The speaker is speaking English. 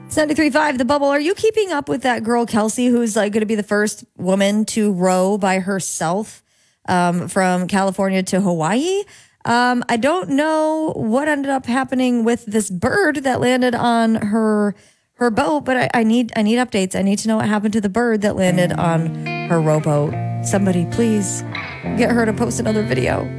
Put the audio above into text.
73.5, The Bubble. Are you keeping up with that girl, Kelsey, who's like going to be the first woman to row by herself from California to Hawaii? I don't know what ended up happening with this bird that landed on her boat, but I need updates. I need to know what happened to the bird that landed on her rowboat. Somebody please get her to post another video.